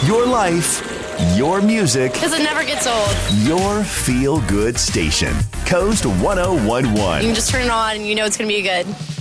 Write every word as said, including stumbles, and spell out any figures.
Your life, your music, Because it never gets old. your feel-good station. Coast one oh one You one. can just turn it on and you know it's going to be good.